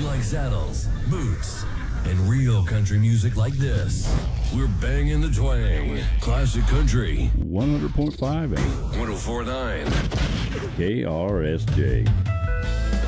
like saddles, boots, and real country music like this. We're banging the twang. Classic country. 100.5 1049. KRSJ.